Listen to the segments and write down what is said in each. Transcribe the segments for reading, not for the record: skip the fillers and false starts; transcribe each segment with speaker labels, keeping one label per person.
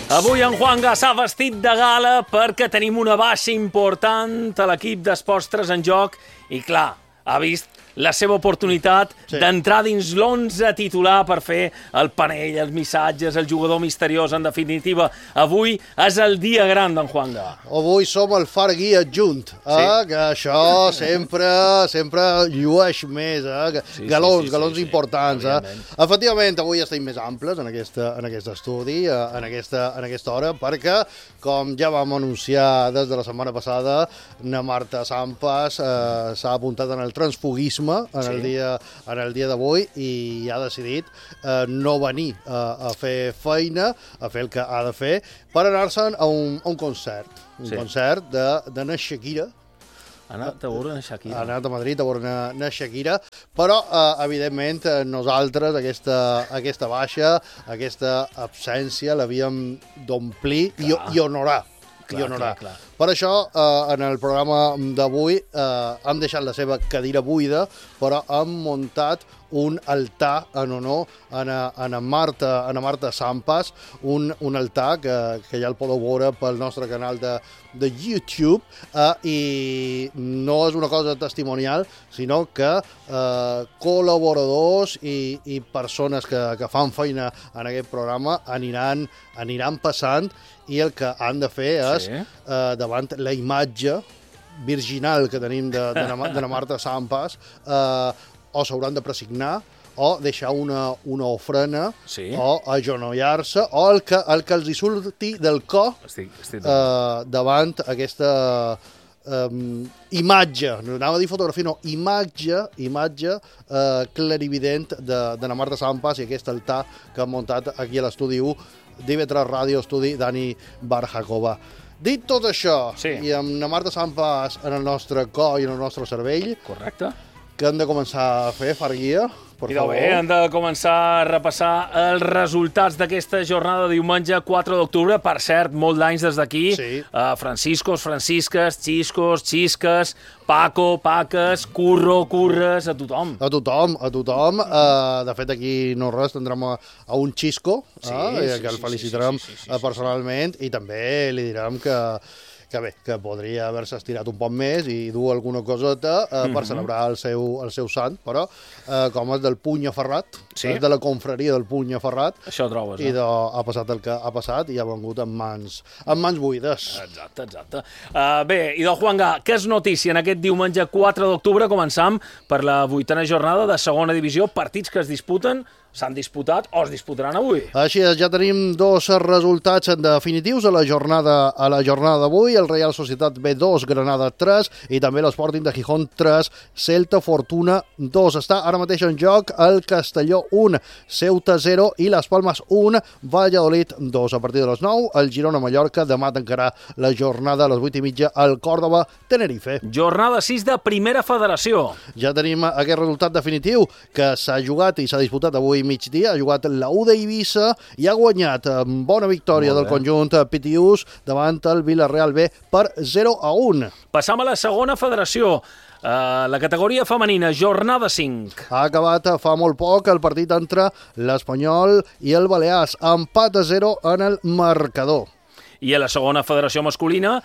Speaker 1: Avui en Juanga s'ha vestit de gala perquè tenim una baixa important a l'equip d'Esports 3 en Joc i, clar, ha vist la seva oportunitat d'entrar dins l'11 titular per fer el panell, els missatges, el jugador misteriós, en definitiva. Avui és el dia gran d'en Juanga.
Speaker 2: Avui som el Fargui adjunt, que això sempre llueix més, galons importants. Efectivament, avui estem més amples en aquest estudi, en aquesta hora, perquè, com ja vam anunciar des de la setmana passada, na Marta Sampas s'ha apuntat en el transfuguisme en el dia d'avui i ha decidit no venir a fer feina, a fer el que ha de fer, per anar-se'n a un concert. Un concert de na Shakira.
Speaker 1: Ha anat a veure na Shakira.
Speaker 2: Ha anat a Madrid a veure na Shakira, però, evidentment, nosaltres aquesta baixa, aquesta absència l'havíem d'omplir i honorar. Clar. Per això, en el programa d'avui hem deixat la seva cadira buida, però hem muntat un altar en honor a Marta Sampas, un altar que ja el podeu veure pel nostre canal de YouTube, i no és una cosa testimonial, sinó que col·laboradors i persones que fan feina en aquest programa aniran passant i el que han de fer és, davant la imatge virginal que tenim de la Marta Sampas, o s'hauran de presignar, o deixar una ofrena, o agenollar-se, o el que els hi surti del cor davant aquesta imatge, no anava a dir fotografia, no, imatge clarivident de la Marta Sampas i aquest altar que hem muntat aquí a l'estudi 1 d'IV3 Ràdio, estudi Dani Barjakova. Dit tot això, i amb la Marta Sampas en el nostre cor i en el nostre cervell,
Speaker 1: correcte,
Speaker 2: que hem de començar a fer, Farguia, per favor.
Speaker 1: Bé, hem de començar a repassar els resultats d'aquesta jornada de diumenge 4 d'octubre. Per cert, molt d'anys des d'aquí. Franciscos, francisques, xiscos, xisques, Paco, paques, curro, curres, a tothom.
Speaker 2: A tothom. De fet, aquí no res, tindrem a un xisco, que el felicitarem personalment, i també li direm que podria haver-se estirat un poc més i dur alguna coseta per celebrar el seu sant, però com és del puny aferrat, és de la confraria del puny aferrat,
Speaker 1: això trobes,
Speaker 2: i ha passat el que ha passat i ha vengut amb mans buides.
Speaker 1: Exacte. Bé, i del Juanga, què és notícia en aquest diumenge 4 d'octubre? Començam per la 8a jornada de segona divisió, partits que s'han disputat o es disputaran avui.
Speaker 2: Així és, ja tenim dos resultats definitius a la jornada d'avui, el Real Societat B2, Granada 3, i també l'Sporting de Gijón 3, Celta Fortuna 2. Està ara mateix en joc el Castelló 1, Ceuta 0 i les Palmes 1, Valladolid 2. A partir de les 9, el Girona-Mallorca, demà tancarà la jornada a les 8:30 al Còrdova-Tenerife.
Speaker 1: Jornada 6 de Primera Federació.
Speaker 2: Ja tenim aquest resultat definitiu que s'ha jugat i s'ha disputat avui migdia, ha jugat la U d'Eivissa i ha guanyat amb bona victòria del conjunt Pitiús davant el Villarreal B per 0-1.
Speaker 1: Passam a la segona federació. La categoria femenina, jornada 5.
Speaker 2: Ha acabat fa molt poc el partit entre l'Espanyol i el Balears, empat a 0 en el marcador.
Speaker 1: I a la segona federació masculina,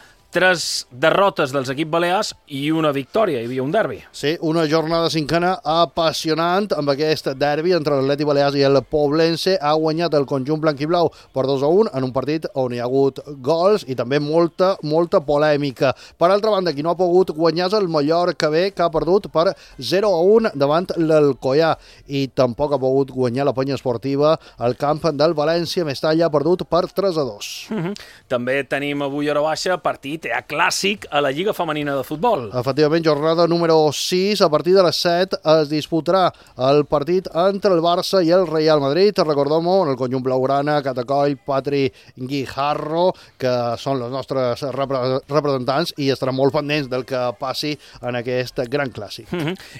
Speaker 1: 3 derrotes dels equips balears i una victòria, hi havia un derbi.
Speaker 2: Sí, una jornada cinquena apassionant amb aquest derbi entre l'Atleti Balears i el Poblense. Ha guanyat el conjunt blanc i blau per 2-1 en un partit on hi ha hagut gols i també molta polèmica. Per altra banda, qui no ha pogut guanyar és el Mallorca B, que ha perdut per 0-1 davant l'Alcoyà, i tampoc ha pogut guanyar la Penya Esportiva al camp del València. Mestalla ha perdut per 3-2.
Speaker 1: També tenim avui hora baixa partit clàssic a la Lliga Femenina de Futbol.
Speaker 2: Efectivament, jornada número 6. A partir de les 7 es disputarà el partit entre el Barça i el Real Madrid. Recordem-ho, en el conjunt blaugrana, Catacoll, Patri, Guijarro, que són els nostres representants, i estaran molt pendents del que passi en aquest gran clàssic.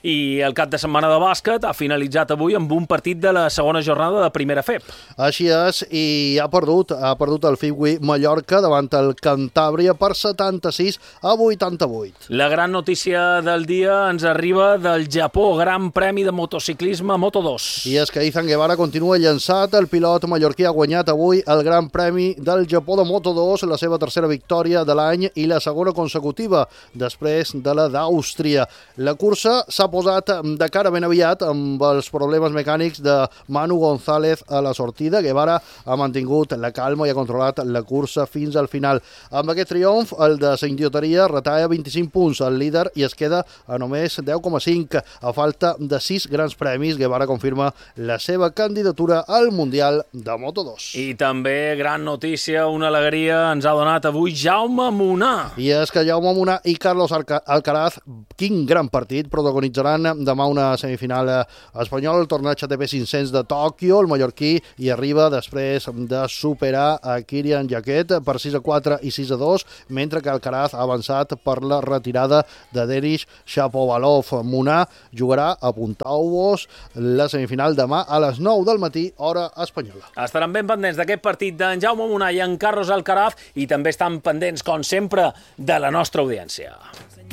Speaker 1: I el cap de setmana de bàsquet ha finalitzat avui amb un partit de la segona jornada de Primera FEP.
Speaker 2: Així és, i ha perdut el Figui Mallorca davant el Cantàbria per 70 76 a 88.
Speaker 1: La gran notícia del dia ens arriba del Japó, Gran Premi de Motociclisme Moto2.
Speaker 2: I és que Izan Guevara continua llançat. El pilot mallorquí ha guanyat avui el Gran Premi del Japó de Moto2, la seva tercera victòria de l'any i la segona consecutiva, després de la d'Àustria. La cursa s'ha posat de cara ben aviat amb els problemes mecànics de Manu González a la sortida. Guevara ha mantingut la calma i ha controlat la cursa fins al final. Amb aquest triomf, el de Saint-Dioteria retalla 25 punts al líder i es queda a només 10,5. A falta de 6 grans premis, Guevara confirma la seva candidatura al Mundial de Moto2.
Speaker 1: I també gran notícia, una alegria ens ha donat avui Jaume Munà.
Speaker 2: I és que Jaume Munà i Carlos Alcaraz, quin gran partit, protagonitzaran demà una semifinal espanyol, el torneig ATP 500 de Tòquio. El mallorquí hi arriba després de superar a Kirian Jaquet per 6-4 i 6-2, mentre que Alcaraz ha avançat per la retirada de Denis Shapovalov. Munà jugarà, apuntau-vos, la semifinal demà a les 9 del matí, hora espanyola.
Speaker 1: Estaran ben pendents d'aquest partit d'en Jaume Munà i en Carlos Alcaraz i també estan pendents, com sempre, de la nostra audiència.